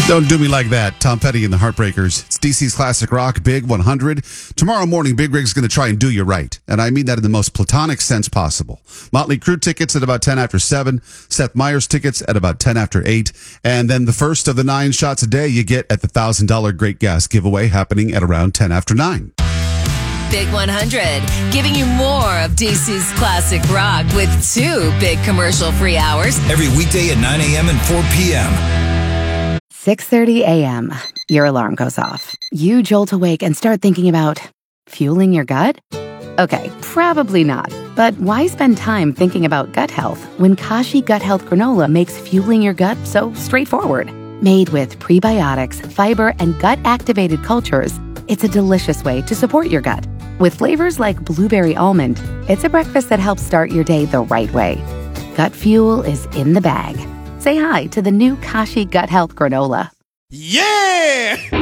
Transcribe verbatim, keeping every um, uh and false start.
Don't do me like that. Tom Petty and the Heartbreakers. It's D C's Classic Rock, Big one hundred. Tomorrow morning, Big Rig's going to try and do you right. And I mean that in the most platonic sense possible. Motley Crue tickets at about ten after seven. Seth Meyers tickets at about ten after eight. And then the first of the nine shots a day you get at the one thousand dollars Great Gas giveaway happening at around ten after nine. Big one hundred, giving you more of D C's Classic Rock with two big commercial-free hours. Every weekday at nine a.m. and four p.m. six thirty a.m. Your alarm goes off. You jolt awake and start thinking about fueling your gut? Okay, probably not. But why spend time thinking about gut health when Kashi Gut Health Granola makes fueling your gut so straightforward? Made with prebiotics, fiber, and gut-activated cultures, it's a delicious way to support your gut. With flavors like blueberry almond, it's a breakfast that helps start your day the right way. Gut fuel is in the bag. Say hi to the new Kashi Gut Health Granola. Yeah!